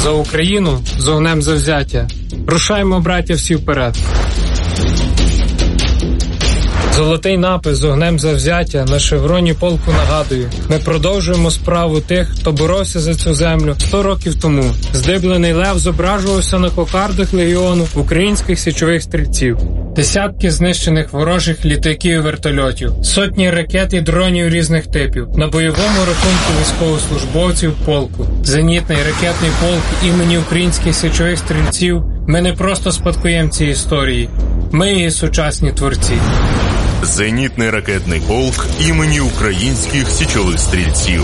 За Україну з огнем завзяття. Рушаймо, браття, всі вперед. Золотий напис з огнем завзяття на шевроні полку нагадує. Ми продовжуємо справу тих, хто боровся за цю землю 100 років тому. Здиблений лев зображувався на кокардах легіону українських січових стрільців. Десятки знищених ворожих літаків і вертольотів, сотні ракет і дронів різних типів. На бойовому рахунку військовослужбовців полку. Зенітний ракетний полк імені українських січових стрільців. Ми не просто спадкоємці історії. Ми її сучасні творці. Зенітний ракетний полк імені українських січових стрільців.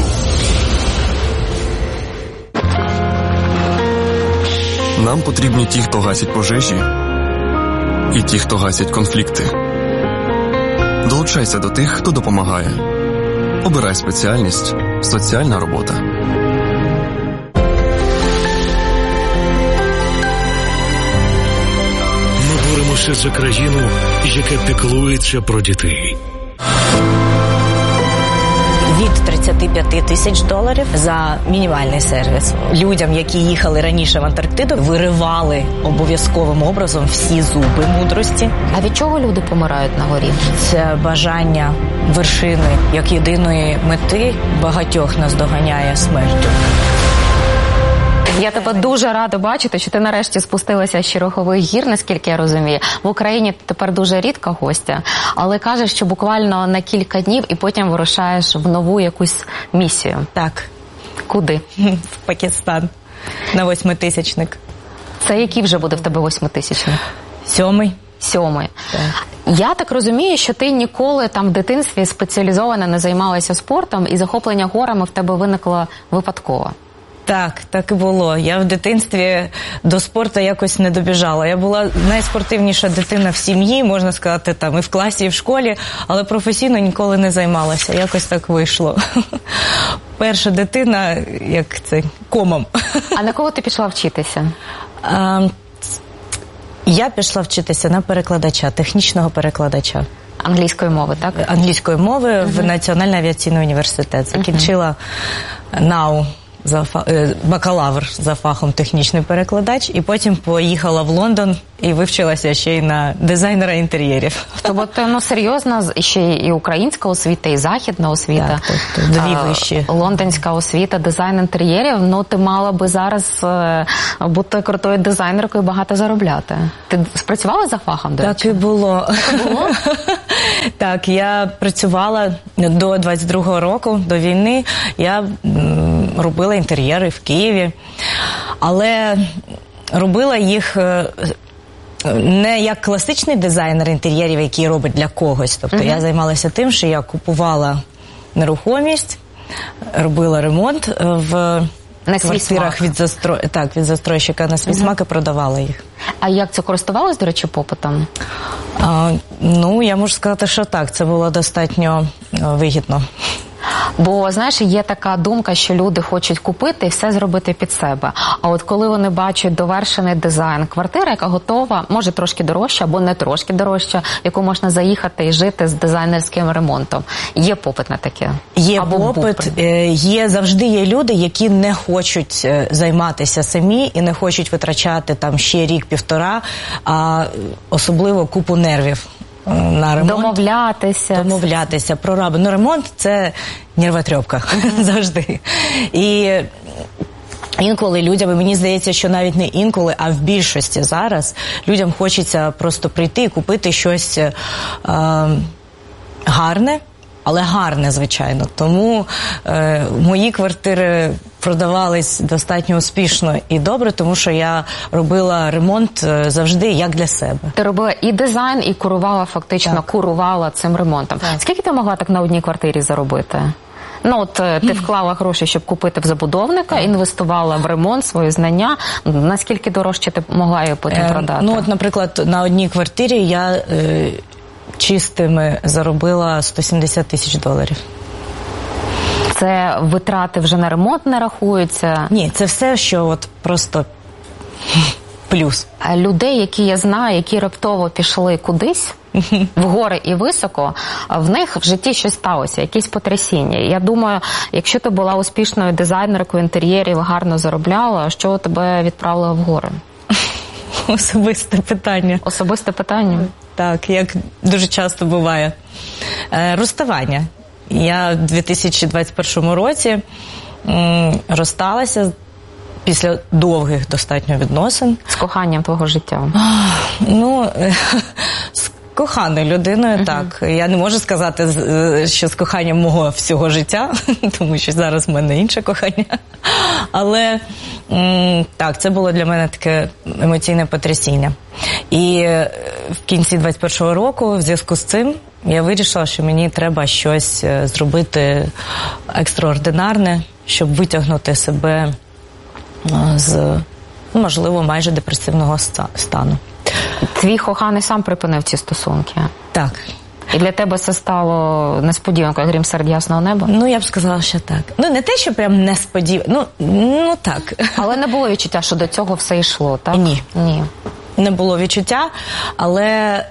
Нам потрібні ті, хто гасять пожежі, і ті, хто гасять конфлікти. Долучайся до тих, хто допомагає. Обирай спеціальність «Соціальна робота». Ми боремося за країну, яка піклується про дітей. Від 35 тисяч доларів за мінімальний сервіс. Людям, які їхали раніше в Антарктиду, виривали обов'язковим образом всі зуби мудрості. А від чого люди помирають на горі? Це бажання вершини як єдиної мети багатьох наздоганяє смертю. Я тебе дуже рада бачити, що ти нарешті спустилася з Черохових гір, наскільки я розумію. В Україні ти тепер дуже рідка гостя, але кажеш, що буквально на кілька днів і потім вирушаєш в нову якусь місію. Так. Куди? В Пакистан. На 8-тисячник. Це який вже буде в тебе 8-тисячник? 7-й. 7-й. Я так розумію, що ти ніколи там в дитинстві спеціалізовано не займалася спортом, і захоплення горами в тебе виникло випадково. Так і було. Я в дитинстві до спорту якось не добіжала. Я була найспортивніша дитина в сім'ї, можна сказати, там і в класі, і в школі, але професійно ніколи не займалася. Якось так вийшло. Перша дитина, як це, комом. А на кого ти пішла вчитися? Я пішла вчитися на перекладача, технічного перекладача. Англійської мови, так? Англійської мови в Національний авіаційний університет. Закінчила НАУ. Бакалавр за фахом технічний перекладач, і потім поїхала в Лондон і вивчилася ще й на дизайнера інтер'єрів. Тобто, серйозно, ще і українська освіта, і західна освіта. Так, тобто дві вищі. Лондонська освіта, дизайн інтер'єрів, ти мала би зараз бути крутою дизайнеркою і багато заробляти. Ти спрацювала за фахом, до речі? Так і було. Так, я працювала до 22-го року, до війни. Я робила інтер'єри в Києві, але робила їх не як класичний дизайнер інтер'єрів, який робить для когось. Тобто я займалася тим, що я купувала нерухомість, робила ремонт в квартирах від застройщика на свій смак і продавала їх. А як це користувалось, до речі, попитом? Я можу сказати, що так, це було достатньо вигідно. Бо, знаєш, є така думка, що люди хочуть купити і все зробити під себе. А от коли вони бачать довершений дизайн квартири, яка готова, може трошки дорожча або не трошки дорожча, в яку можна заїхати і жити з дизайнерським ремонтом. Є попит на таке? Є попит, завжди є люди, які не хочуть займатися самі і не хочуть витрачати там ще рік-півтора, а особливо купу нервів. На ремонт. Домовлятися, прораби. Ремонт – це нервотрепка завжди. І інколи людям, мені здається, що навіть не інколи, а в більшості зараз людям хочеться просто прийти і купити щось гарне, але гарне, звичайно. Тому мої квартири продавались достатньо успішно і добре, тому що я робила ремонт завжди як для себе. Ти робила і дизайн, і курувала цим ремонтом. Так. Скільки ти могла так на одній квартирі заробити? Ти вклала гроші, щоб купити в забудовника, інвестувала в ремонт, свої знання. Наскільки дорожче ти могла її потім продати? Наприклад, на одній квартирі я чистими заробила 170 тисяч доларів. Це витрати вже на ремонт не рахуються? Ні, це все, що просто плюс. Людей, які я знаю, які раптово пішли кудись, в гори і високо, в них в житті щось сталося, якісь потрясіння. Я думаю, якщо ти була успішною дизайнеркою інтер'єрів, гарно заробляла, що тебе відправило в гори? Особисте питання. Особисте питання? Так, як дуже часто буває. Розставання. Я в 2021 році розсталася після довгих достатньо відносин. З коханням твого життя? Ну, з коханою людиною, так. Я не можу сказати, що з коханням мого всього життя, тому що зараз в мене інше кохання. Але так, це було для мене таке емоційне потрясіння. І в кінці 2021 року, в зв'язку з цим, я вирішила, що мені треба щось зробити екстраординарне, щоб витягнути себе з, можливо, майже депресивного стану. Твій коханий сам припинив ці стосунки? Так. І для тебе це стало несподіванкою, грім серед ясного неба? Ну, я б сказала, що так. Ну, не те, що прям несподівано, ну так. Але не було відчуття, що до цього все йшло, так? Ні. Ні. Не було відчуття, але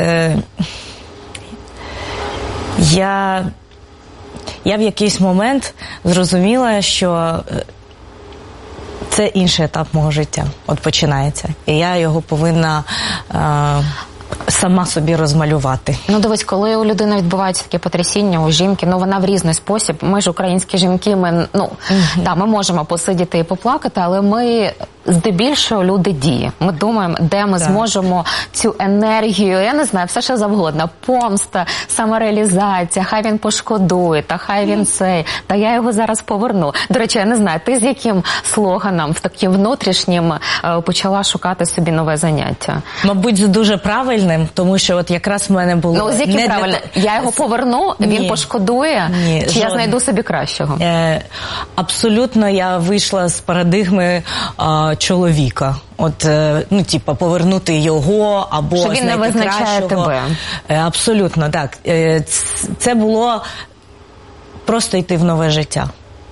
я в якийсь момент зрозуміла, що це інший етап мого життя, от починається. І я його повинна сама собі розмалювати. Ну, дивись, коли у людини відбувається таке потрясіння, у жінки, ну, вона в різний спосіб. Ми ж українські жінки, ми можемо посидіти і поплакати, але ми здебільшого люди дії. Ми думаємо, де ми зможемо цю енергію, я не знаю, все що завгодно, помста, самореалізація, хай він пошкодує, та хай він та я його зараз поверну. До речі, я не знаю, ти з яким слоганом, в таким внутрішнім, почала шукати собі нове заняття? Мабуть, з дуже правильним, тому що от якраз в мене було... Ну, з яким правильним? Я його поверну, він пошкодує, чи я знайду собі кращого? Абсолютно, я вийшла з парадигми чоловіка. От, ну, типа, повернути його, або що він не визначає тебе. Абсолютно, так. Це було просто йти в нове життя.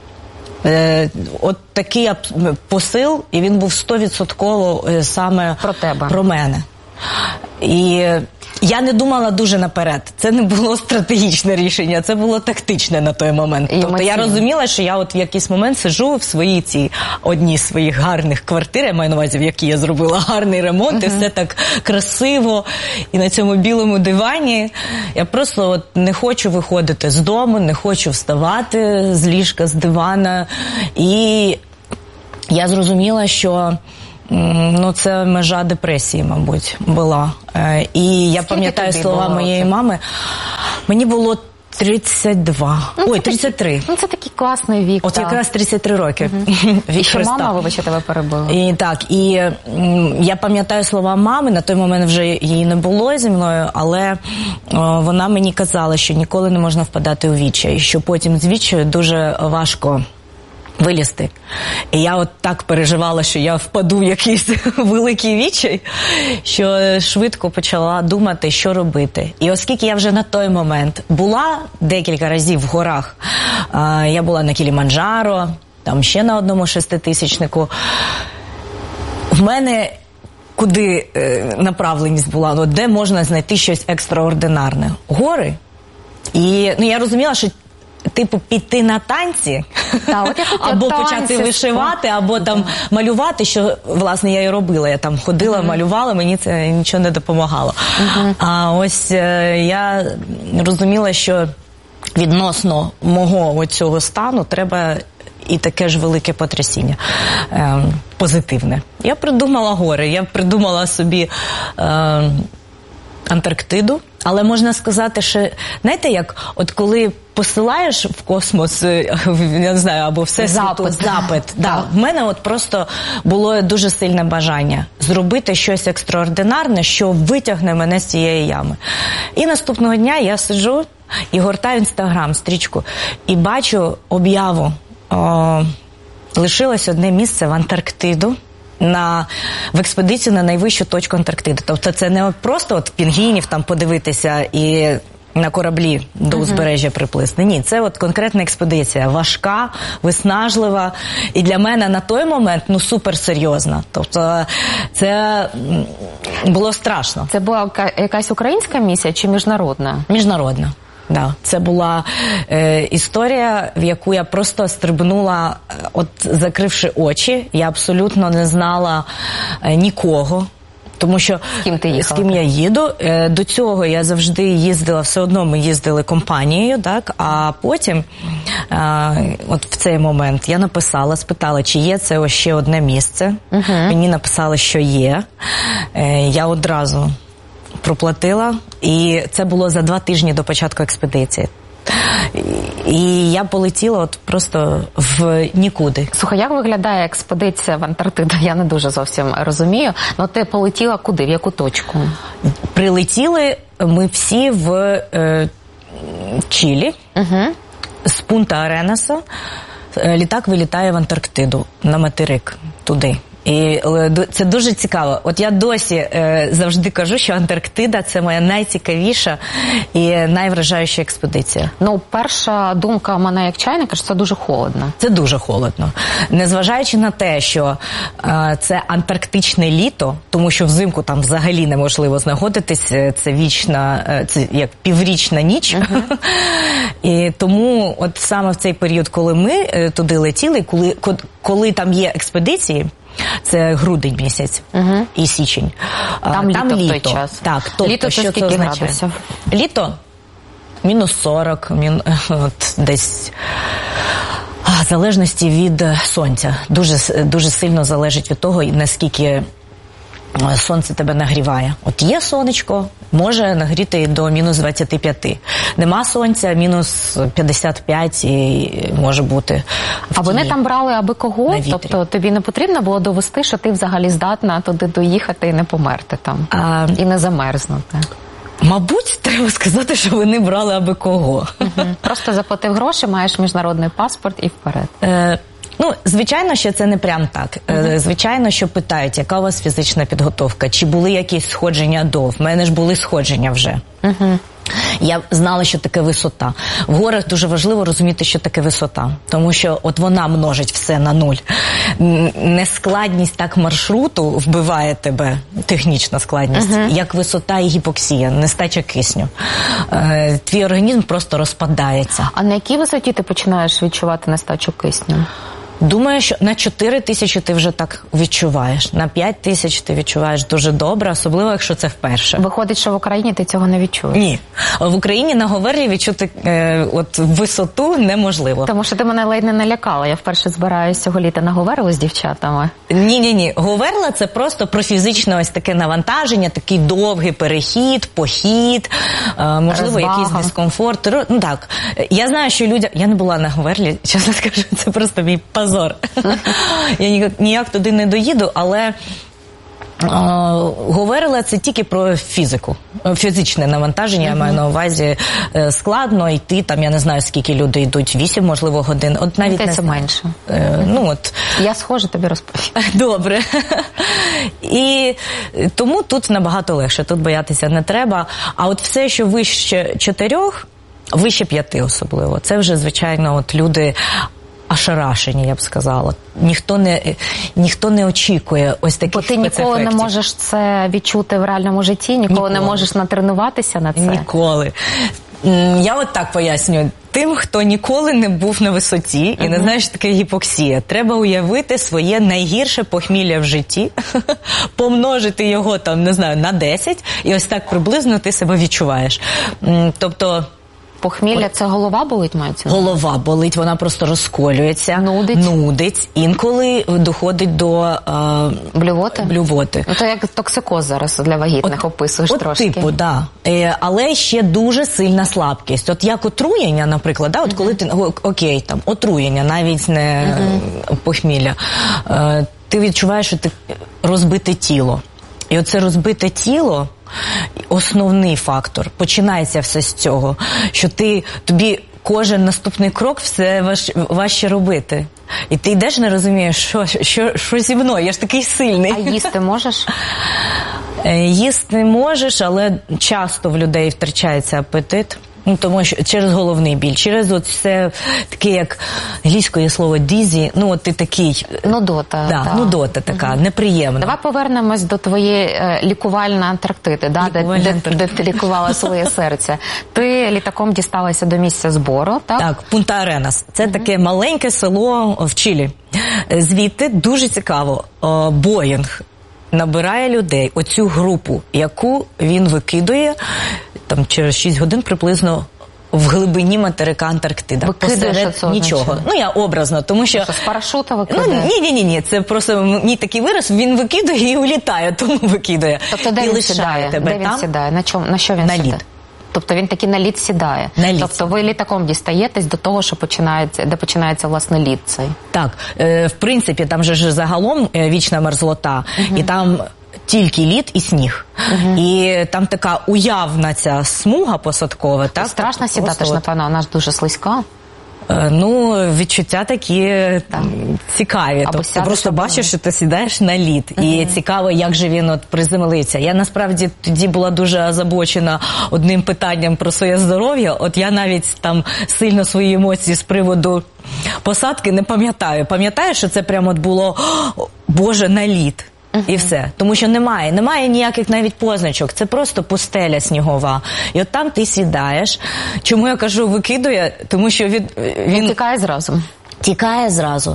От такий посил, і він був 100% саме про тебе. Про мене. І я не думала дуже наперед. Це не було стратегічне рішення, це було тактичне на той момент. Тобто я розуміла, що я от в якийсь момент сиджу в своїй цій одній з своїх гарних квартир, я маю на увазі, в якій я зробила гарний ремонт, і все так красиво. І на цьому білому дивані я просто от не хочу виходити з дому, не хочу вставати з ліжка, з дивана. І я зрозуміла, що ну, це межа депресії, мабуть, була. І я пам'ятаю слова моєї мами. Мені було 32. Ой, 33. Ну, це такий класний вік. От якраз 33 роки. І що мама, вибачте, тебе перебила? І так, і я пам'ятаю слова мами, на той момент вже її не було зі мною, але вона мені казала, що ніколи не можна впадати у відчай, що потім з відчаю дуже важко вилізти. І я от так переживала, що я впаду в якийсь великий відчай, що швидко почала думати, що робити. І оскільки я вже на той момент була декілька разів в горах, я була на Кіліманджаро, там ще на одному 6000-тисячнику, в мене куди направленість була, ну, де можна знайти щось екстраординарне? Гори. І ну, я розуміла, що типу піти на танці, або почати вишивати, або там малювати, що, власне, я і робила. Я там ходила, малювала, мені це нічого не допомагало. А ось я розуміла, що відносно мого цього стану треба і таке ж велике потрясіння, позитивне. Я придумала гори, я придумала собі Антарктиду, але можна сказати, що, знаєте, як, от коли посилаєш в космос, я не знаю, або всесвіту запит. Да. В мене от просто було дуже сильне бажання зробити щось екстраординарне, що витягне мене з цієї ями. І наступного дня я сиджу і гортаю Інстаграм, стрічку, і бачу об'яву. Лишилось одне місце в Антарктиду, в експедицію на найвищу точку Антарктиди. Тобто це не просто от пінгвінів там подивитися і на кораблі до узбережжя приплисти. Ні, це от конкретна експедиція. Важка, виснажлива. І для мене на той момент, ну, суперсерйозна. Тобто це... Було страшно. Це була якась українська місія чи міжнародна? Міжнародна. Да. Це була історія, в яку я просто стрибнула, от закривши очі. Я абсолютно не знала нікого. Тому що з ким я їду. До цього я завжди їздила, все одно ми їздили компанією, так? А потім, от в цей момент, я написала, спитала, чи є це ось ще одне місце. Мені написали, що є. Я одразу проплатила, і це було за 2 тижні до початку експедиції. І я полетіла от просто в нікуди. Слухай, як виглядає експедиція в Антарктиду? Я не дуже зовсім розумію. Ну, ти полетіла куди? В яку точку? Прилетіли ми всі в Чилі. З Пунта-Аренаса літак вилітає в Антарктиду, на материк, туди. І це дуже цікаво. От я досі завжди кажу, що Антарктида – це моя найцікавіша і найвражаюча експедиція. Ну, перша думка в мене як чайника, що це дуже холодно. Це дуже холодно. Незважаючи на те, що це антарктичне літо, тому що взимку там взагалі неможливо знаходитись, це вічна, це як піврічна ніч. І тому от саме в цей період, коли ми туди летіли, коли там є експедиції, це грудень місяць і січень. Там літо в той час. Так, тобто, літо що це це означає? Градусів? Літо мінус 40, от десь в залежності від сонця. Дуже сильно залежить від того, наскільки сонце тебе нагріває. От є сонечко, може нагріти до мінус 25. Нема сонця, мінус 55 і може бути. А вони там брали аби кого? Тобто тобі не потрібно було довести, що ти взагалі здатна туди доїхати і не померти там? І не замерзнути? Мабуть, треба сказати, що вони брали аби кого. Просто заплатив гроші, маєш міжнародний паспорт і вперед. Ну, звичайно, що це не прям так. Звичайно, що питають, яка у вас фізична підготовка, чи були якісь сходження до. В мене ж були сходження вже. Я знала, що таке висота. В горах дуже важливо розуміти, що таке висота. Тому що от вона множить все на 0. Нескладність так маршруту вбиває тебе, технічна складність, як висота і гіпоксія, нестача кисню. Твій організм просто розпадається. А на якій висоті ти починаєш відчувати нестачу кисню? Думаю, що на 4000 ти вже так відчуваєш. На 5000 ти відчуваєш дуже добре, особливо, якщо це вперше. Виходить, що в Україні ти цього не відчуєш? Ні. В Україні на Говерлі відчути от висоту неможливо. Тому що ти мене ледь не налякала. Я вперше збираюся цього літа на Говерлу з дівчатами. Ні. Говерла – це просто про фізичне ось таке навантаження, такий довгий перехід, похід, можливо, розвага. Якийсь дискомфорт. Ну так. Я знаю, що людям... Я не була на Говерлі, чесно скажу, це просто мій позор. Я ніяк туди не доїду, але Говерла – це тільки про фізику. Фізичне навантаження, я маю на увазі, складно йти, там, я не знаю, скільки люди йдуть, 8, можливо, годин. От навіть не це менше. Я схожа, тобі розповім. Добре. І тому тут набагато легше, тут боятися не треба. А от все, що вище 4, вище 5 особливо, це вже, звичайно, от люди ошарашені, я б сказала. Ніхто не очікує ось таких спецефектів. Бо ти ніколи не можеш це відчути в реальному житті, ніколи не можеш натренуватися на це. Ніколи. Я от так пояснюю. Тим, хто ніколи не був на висоті і не знає, що таке гіпоксія, треба уявити своє найгірше похмілля в житті, помножити його, там, не знаю, на 10, і ось так приблизно ти себе відчуваєш. Тобто... Похмілля – це голова болить, мається? Голова болить, вона просто розколюється. Нудить. Інколи доходить до блювоти. Ну, то як токсикоз зараз для вагітних описуєш трошки. Типу, да. Але ще дуже сильна слабкість. От як отруєння, наприклад, от коли ти, окей, там, отруєння, навіть не похмілля, ти відчуваєш, що ти розбите тіло. І оце розбите тіло – основний фактор. Починається все з цього, що тобі кожен наступний крок все важче робити. І ти йдеш, не розумієш, що зі мною, я ж такий сильний. А їсти можеш? Їсти можеш, але часто в людей втрачається апетит. Ну, тому що через головний біль, через от все таке, як англійською є слово dizzy, ну от ти такий... Нудота. Да, так. нудота така, неприємна. Давай повернемось до твоєї лікувальної Антарктиди, де ти лікувала своє серце. Ти літаком дісталася до місця збору, так? Так, Пунта-Аренас. Це таке маленьке село в Чилі. Звідти дуже цікаво, Боїнг набирає людей, оцю групу, яку він викидує там через 6 годин приблизно в глибині материка Антарктида. Викидує, що це нічого. означає? Ну, я образно, тому що... З парашута викидає? Ні, це просто мій такий вираз, він викидує і улітає, тому викидає. Тобто де і він сідає? тебе Де він там? сідає? На що він На сідає? лід. Тобто він таки на лід сідає? На лід. Тобто ви літаком дістаєтесь до того, що де починається, власне, лід цей? Так, в принципі, там же ж загалом вічна мерзлота, і там тільки лід і сніг. І там така уявна ця смуга посадкова. Так? Страшно сідати ж, напевно, вона ж дуже слизька. Ну, відчуття такі цікаві. Або Тобто, ти просто бачиш, що ти сідаєш на лід. І цікаво, як же він от приземлився. Я насправді тоді була дуже озабочена одним питанням про своє здоров'я. От я навіть там сильно свої емоції з приводу посадки не пам'ятаю. Пам'ятаю, що це прямо от було, Боже, на лід. І все. Тому що немає ніяких навіть позначок. Це просто пустеля снігова. І от там ти сідаєш. Чому я кажу викидує? Тому що він тікає зразу. Тікає зразу.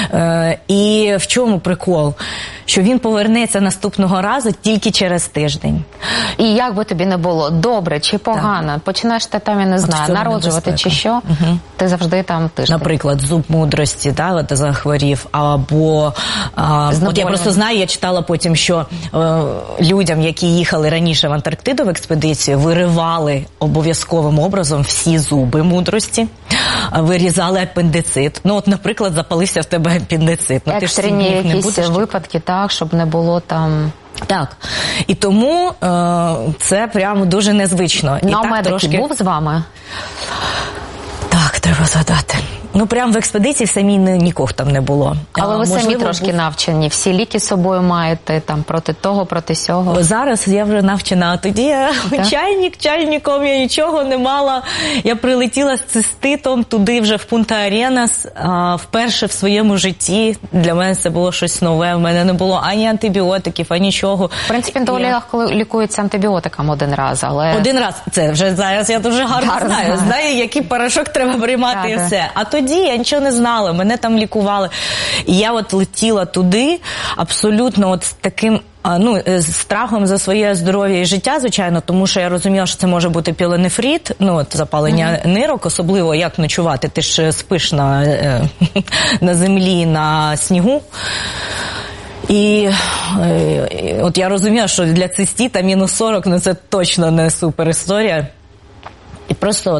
І в чому прикол? Що він повернеться наступного разу тільки через тиждень. І як би тобі не було, добре чи погано, починаєш ти там, я не знаю, народжувати чи що, ти завжди там тиждень. Наприклад, зуб мудрості, от захворів, або... От я просто знаю, я читала потім, що людям, які їхали раніше в Антарктиду в експедицію, виривали обов'язковим образом всі зуби мудрості, вирізали апендицит. Ну, от, наприклад, запалився в тебе апендицит. Ну, екстрені якісь випадки, так, щоб не було там... Так. І тому це прямо дуже незвично. Ну, а медик був з вами? Так, треба згадати. Ну, прямо в експедиції самій нікого там не було. Але ви самі трошки навчені, всі ліки з собою маєте, там, проти того, проти сього. Зараз я вже навчена, а тоді я чайником, я нічого не мала. Я прилетіла з циститом туди вже в Пунта-Аренас, вперше в своєму житті. Для мене це було щось нове, в мене не було ані антибіотиків, ані нічого. В принципі, доволі легко лікується антибіотиками один раз, але... Один раз, це вже зараз я дуже гарно знаю, який порошок треба приймати і все. А тоді я нічого не знала, мене там лікували. І я от летіла туди абсолютно от з таким, з страхом за своє здоров'я і життя, звичайно, тому що я розуміла, що це може бути піелонефрит, запалення нирок, особливо як ночувати, ти ж спиш на землі, на снігу. І от я розуміла, що для цистита -40, це точно не супер історія. І просто